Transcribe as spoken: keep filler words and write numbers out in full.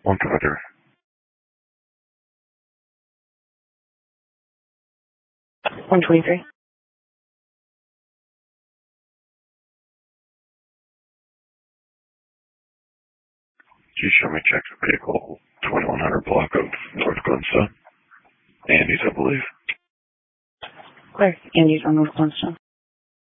one twenty-three. one twenty-three. Can you show me check the vehicle, twenty-one hundred block of North Glenstone? Andy's, I believe. Where? Andy's on North Glenstone.